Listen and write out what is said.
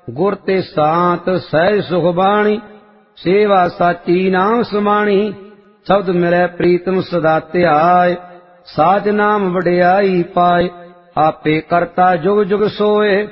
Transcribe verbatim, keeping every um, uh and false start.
ਗੁਰ ਤੇ ਸਾਤ ਸਹਿਜ ਸੁਖ ਬਾਣੀ, ਸੇਵਾ ਸਾਚੀ ਨਾਮ ਸਮਾਣੀ। ਸ਼ਬਦ ਮਿਲੈ ਪ੍ਰੀਤਮ ਸਦਾ ਧਿਆਇ, ਸਾਚ ਨਾਮ ਵਡਿਆਈ ਪਾਏ। ਆਪੇ ਕਰਤਾ ਜੁਗ ਜੁਗ ਸੋਏ,